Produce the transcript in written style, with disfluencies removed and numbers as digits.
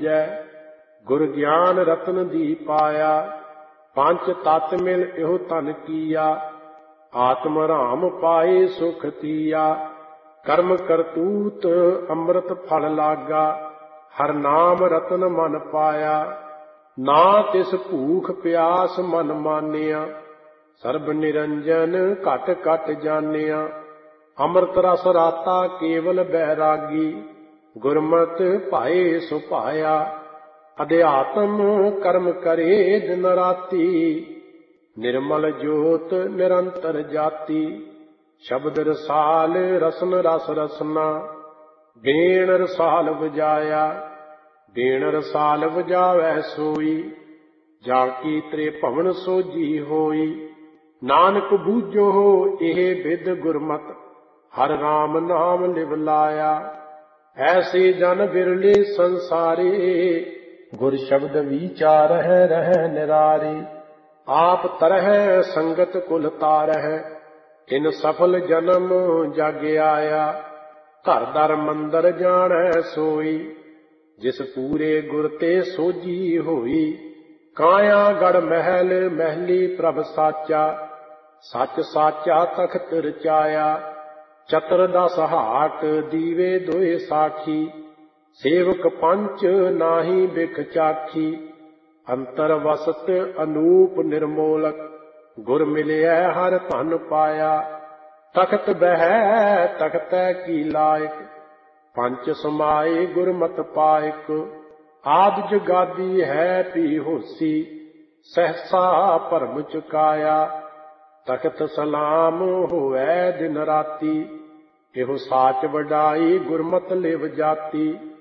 ਬੂਝੈ, ਗੁਰ ਗਿਆਨ ਰਤਨ ਦੀ ਪਾਇਆ। ਪੰਜ ਤਤ ਮਿਲ ਇਹੋ ਧਨ ਕੀਆ, ਆਤਮ ਰਾਮ ਪਾਏ ਸੁਖ ਤੀਆ। ਕਰਮ ਕਰਤੂਤ ਅੰਮ੍ਰਿਤ ਫਲ ਲਾਗਾ, ਹਰ ਨਾਮ ਰਤਨ ਮਨ ਪਾਇਆ। ਨਾ ਤਿਸ ਭੂਖ ਪਿਆਸ ਮਨ ਮਾਨਿਆ, ਸਰਬ ਨਿਰੰਜਨ ਘਟ ਘਟ ਜਾਣਿਆ। ਅੰਮ੍ਰਿਤ ਰਸ ਰਾਤਾ ਕੇਵਲ ਬੈਰਾਗੀ, ਗੁਰਮਤਿ ਭਾਏ ਸੁ ਭਾਇਆ। ਅਧਿਆਤਮ ਕਰਮ ਕਰੇ ਦਿਨ ਰਾਤੀ, ਨਿਰਮਲ ਜੋਤ ਨਿਰੰਤਰ ਜਾਤੀ। ਸ਼ਬਦ ਰਸਾਲ ਰਸਨ ਰਸ ਰਸਨਾ, ਬੇਣ ਰਸਾਲ ਵਜਾਇਆ। ਬੇਣ ਰਸਾਲ ਵਜਾਵੈ ਸੋਈ, ਜਾ ਕੀ ਤ੍ਰੇ ਭਵਨ ਸੋਝੀ ਹੋਈ। ਨਾਨਕ ਬੂਝੋ ਇਹ ਬਿਦ ਗੁਰਮਤਿ, ਹਰ ਰਾਮ ਨਾਮ ਲਿਵ ਲਾਇਆ। ਐਸੇ ਜਨ ਬਿਰਲੇ ਸੰਸਾਰੇ, ਗੁਰ ਸ਼ਬਦ ਵਿਚਾਰਹਿ ਰਹਿ ਨਿਰਾਰੇ। ਆਪ ਤਰਹਿ ਸੰਗਤ ਕੁਲ ਤਾਰਹਿ, ਤਿਨ ਸਫਲ ਜਨਮ ਜਗ ਆਇਆ। ਘਰ ਦਰ ਮੰਦਰ ਜਾਣੈ ਸੋਈ, ਜਿਸ ਪੂਰੇ ਗੁਰ ਤੇ ਸੋਝੀ ਹੋਈ। ਕਾਇਆ ਗੜ ਮਹਿਲ ਮਹਿਲੀ ਪ੍ਰਭ ਸਾਚਾ, ਸੱਚ ਸਾਚਾ ਤਖਤ ਰਚਾਇਆ। ਚਤਰ ਦਸ ਹਾਟ ਦੀਵੇ ਦੋਏ ਸਾਖੀ, ਸੇਵਕ ਪੰਚ ਨਾਹੀ ਬਿਖ ਚਾਖੀ। ਅੰਤਰ ਵਸਤ ਅਨੂਪ ਨਿਰਮੋਲਕ, ਗੁਰ ਮਿਲਿਆ ਹਰ ਧਨ ਪਾਇਆ। ਤਖਤ ਬਹਿ ਤਖਤੈ ਕੀ ਲਾਇਕ, ਪੰਚ ਸਮਾਏ ਗੁਰਮਤਿ ਪਾਇਕ। ਆਦਿ ਜੁਗਾਦੀ ਹੈ ਪੀ ਹੋਸੀ, ਸਹਸਾ ਭਰਮ ਚੁਕਾਇਆ। ਤਖਤ ਸਲਾਮ ਹੋਵੈ ਦਿਨ ਰਾਤੀ, ਇਹੋ ਸਾਚ ਵਡਾਈ ਗੁਰਮਤਿ ਲਿਵ ਜਾਤੀ।